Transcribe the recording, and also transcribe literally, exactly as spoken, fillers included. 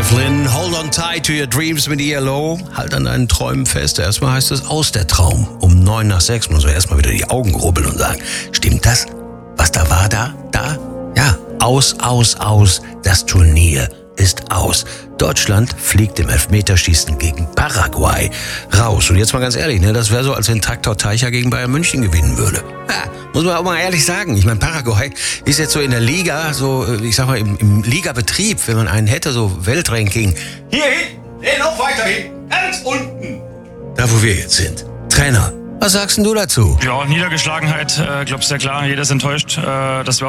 Flynn, hold on tight to your dreams mit E L O. Halt an deinen Träumen fest. Erstmal heißt es aus der Traum. Um neun nach sechs muss man erstmal wieder die Augen rubbeln und sagen, stimmt das? Was da war, da, da? Ja, aus, aus, aus. Das Turnier ist aus. Deutschland fliegt im Elfmeterschießen gegen Paraguay raus. Und jetzt mal ganz ehrlich, ne, das wäre so, als wenn Traktor Teicher gegen Bayern München gewinnen würde. Ja, muss man auch mal ehrlich sagen. Ich meine, Paraguay ist jetzt so in der Liga, so, ich sag mal, im, im Ligabetrieb, wenn man einen hätte, so Weltranking. Hier hinten, nee, noch weiter hinten, ganz unten. Da, wo wir jetzt sind. Trainer, was sagst denn du dazu? Ja, Niedergeschlagenheit, äh, glaub sehr klar, jeder ist enttäuscht, äh, dass wir